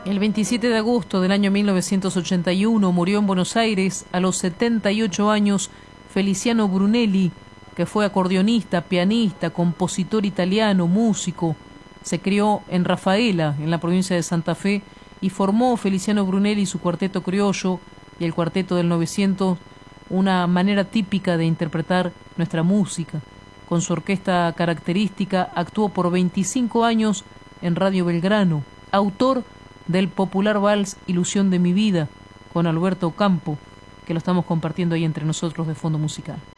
El 27 de agosto del año 1981 murió en Buenos Aires a los 78 años Feliciano Brunelli, que fue acordeonista, pianista, compositor italiano, músico. Se crió en Rafaela, en la provincia de Santa Fe, y formó Feliciano Brunelli su cuarteto criollo y el cuarteto del 900, una manera típica de interpretar nuestra música. Con su orquesta característica actuó por 25 años en Radio Belgrano, autor del popular vals Ilusión de mi vida, con Alberto Campo, que lo estamos compartiendo ahí entre nosotros de fondo musical.